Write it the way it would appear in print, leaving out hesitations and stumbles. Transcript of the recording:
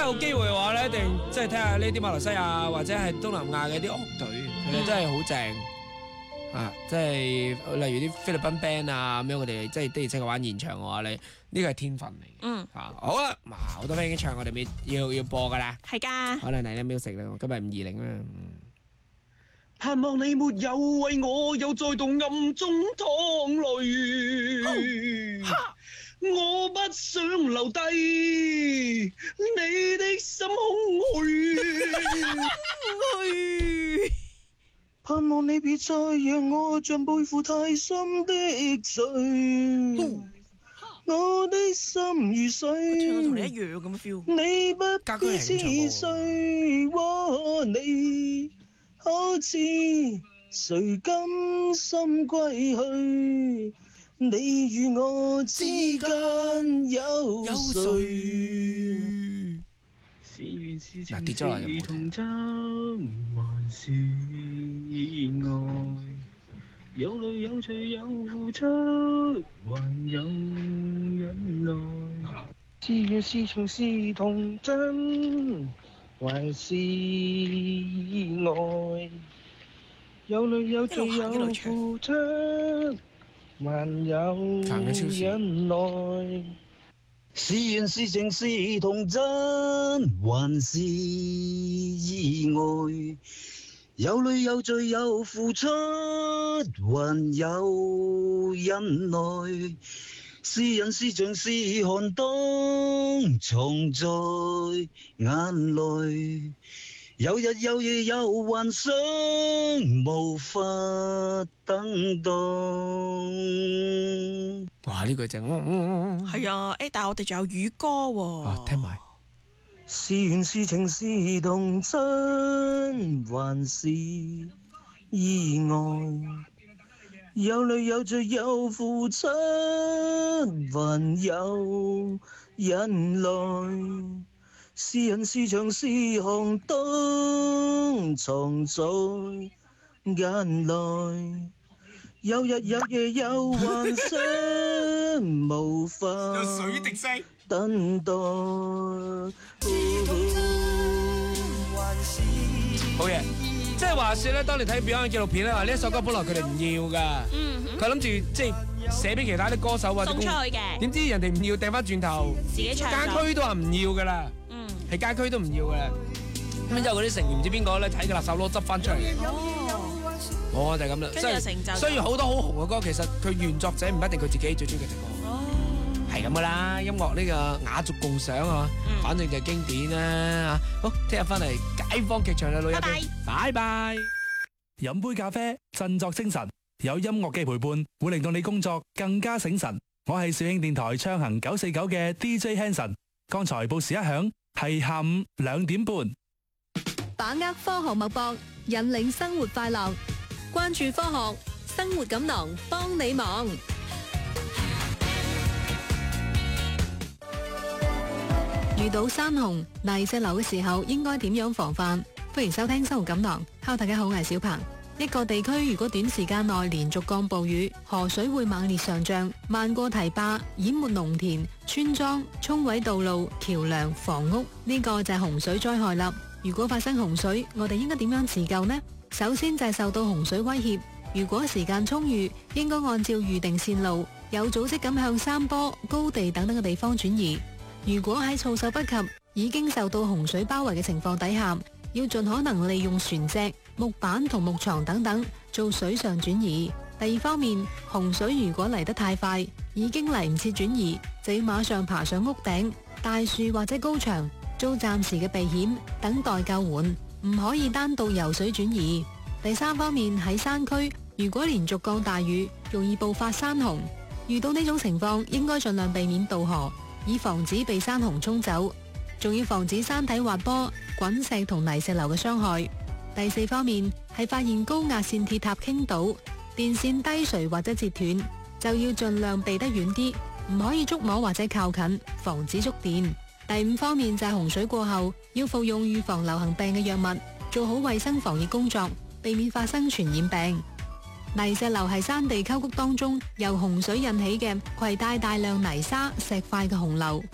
有機會嘅話咧，一定即係睇下呢啲馬來西亞或者係東南亞嘅啲樂隊，佢哋真係好正啊！即係例如啲菲律賓 band 啊咁樣，佢哋即係的而且確玩現場嘅話咧，呢個係天分嚟。好啦，好多 friend 已經唱，我哋要播噶啦。 係㗎。 可能嚟緊 music 啦，今日520啦。 盼望你沒有為我又再度暗中淌淚，我不想留低你的心空虛。盼望你別再讓我像背負太深的罪，我的心如水， 唱到同你一樣咁 feel。 你不必痴睡，和你可知誰甘心歸去？你與我之間有誰？是緣是情是童真，還是意外？有淚有罪有付出，還有忍耐。是緣是情是童真，還是意外？有淚有罪有付出，還有忍耐。是緣是情是童真，還是意外？有淚有罪有付出，還有忍耐。是人是情是寒冬，藏在眼淚。有日有夜有幻想，無法等待。 哇！呢句正， 係啊，但係我哋仲有語歌喎。 聽埋。 是緣是情是童真，還是意外？有淚有罪有付出，還有忍耐。是人是牆是寒冬，藏在眼內。有日有夜有幻想，無法等待。 好嘢，即係話說咧，當你睇 Beyond 紀錄片咧，話呢一首歌本來佢哋唔要噶，佢諗住即係寫俾其他啲歌手或者送出去嘅， 點知人哋唔要，掟翻轉頭， 自己唱。 街區都話唔要噶啦，係街區都唔要噶啦。咁之後嗰啲成員唔知邊個咧睇個垃圾攞執翻出嚟。就係咁啦。 跟住有成就。 雖然好多好紅嘅歌，其實佢原作者唔一定佢自己最中意嘅歌。係咁噶啦，音樂呢個雅俗共賞啊，反正就係經典啦。好，聽日翻嚟解放劇場嘅女人，拜拜。 飲杯咖啡，振作精神，有音樂嘅陪伴，會令到你工作更加醒神。我係肇慶電台暢行949嘅 DJ Hanson。剛才報時一響，係下午2點半。 把握科學脈搏，引領生活快樂。關注科學，生活錦囊幫你忙。遇到山洪、泥石流嘅時候，應該點樣防範？歡迎收聽生活錦囊。Hello， 大家好，我係小鵬。一個地區如果短時間內連續降暴雨，河水會猛烈上漲，漫過堤壩，淹沒農田、村莊，沖毀道路、橋樑、房屋，呢個就係洪水災害啦。如果發生洪水，我哋應該點樣自救呢？首先就係受到洪水威脅，如果時間充裕，應該按照預定線路，有組織咁向山坡、高地等等嘅地方轉移。如果喺措手不及，已經受到洪水包圍嘅情況底下，要盡可能利用船隻、木板同木床等等做水上轉移。第二方面，洪水如果嚟得太快，已經嚟唔切轉移，就要馬上爬上屋頂、大樹或者高牆，做暫時嘅避險，等待救援，唔可以單獨游水轉移。第三方面，喺山區，如果連續降大雨，容易爆發山洪，遇到呢種情況，應該盡量避免渡河，以防止被山洪沖走，仲要防止山體滑坡、滾石同泥石流嘅傷害。第四方面係發現高壓線鐵塔傾倒、電線低垂或者截斷，就要盡量避得遠啲，唔可以觸摸或者靠近，防止觸電。第五方面就係洪水過後要服用預防流行病嘅藥物，做好衛生防疫工作，避免發生傳染病。泥石流係山地溝谷當中由洪水引起嘅攜帶大量泥沙、石塊嘅洪流。